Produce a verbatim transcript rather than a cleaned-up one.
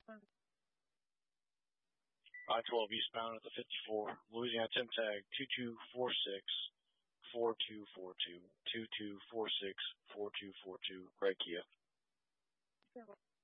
I twelve eastbound at the fifty-four. Louisiana temp tag two two four six four two four two. two two four six four two four two. Red Kia.